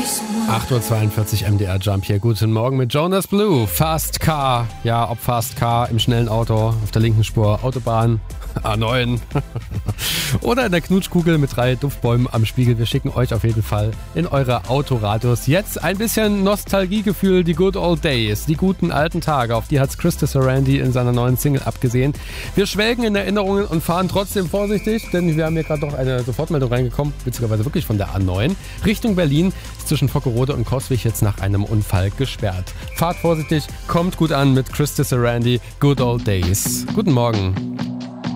8:42 Uhr MDR Jump hier. Guten Morgen mit Jonas Blue. Fast Car. Ja, ob Fast Car im schnellen Auto, auf der linken Spur, Autobahn, A9 oder in der Knutschkugel mit 3 Duftbäumen am Spiegel. Wir schicken euch auf jeden Fall in eure Autoradios jetzt ein bisschen Nostalgiegefühl, die Good Old Days, die guten alten Tage. Auf die hat's Christopher Randy in seiner neuen Single abgesehen. Wir schwelgen in Erinnerungen und fahren trotzdem vorsichtig, denn wir haben hier gerade noch eine Sofortmeldung reingekommen, beziehungsweise wirklich von der A9. Richtung Berlin ist zwischen Fockerode und Coswig jetzt nach einem Unfall gesperrt. Fahrt vorsichtig, kommt gut an mit Christopher Randy, Good Old Days. Guten Morgen.